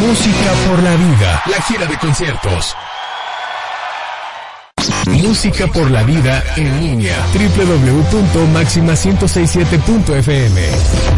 Música por la vida, la gira de conciertos. Música por la vida en línea, www.maxima1067.fm.